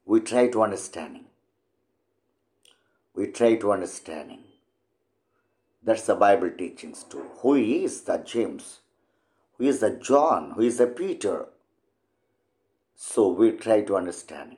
we try to understanding. We try to understanding. That's the Bible teachings too. Who is the James? Who is the John? Who is the Peter? So we try to understanding.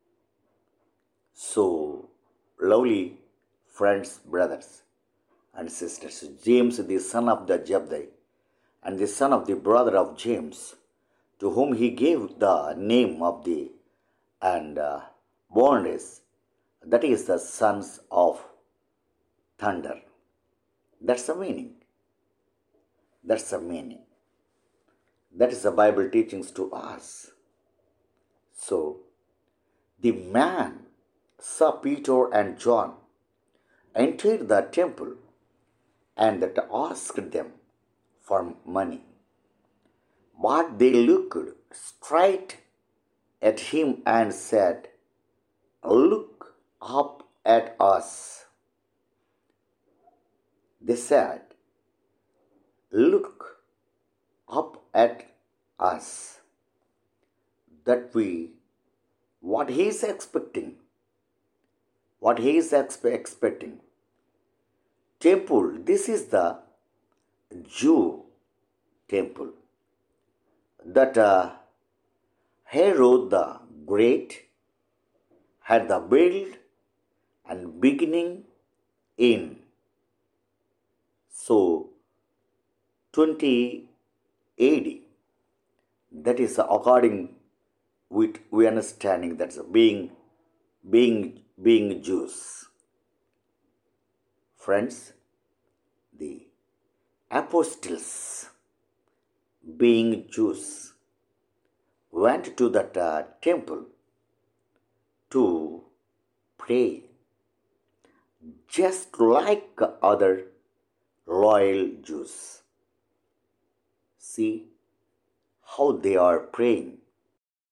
So, lovely friends, brothers and sisters, James, the son of the Zebedee, and the son of the brother of James, to whom he gave the name of the and Boanerges, that is the sons of thunder. That's the meaning. That's the meaning. That is the Bible teachings to us. So, the man saw Peter and John entered the temple and that asked them for money. But they looked straight at him and said, "Look up at us." They said, "Look up at us." That what he is expecting. What he is expecting. Temple, this is the Jew temple that Herod the Great had the build and beginning in. So 20 AD. That is according with we understanding that's being Jews. Friends, the apostles, being Jews, went to that temple to pray, just like other loyal Jews. See how they are praying.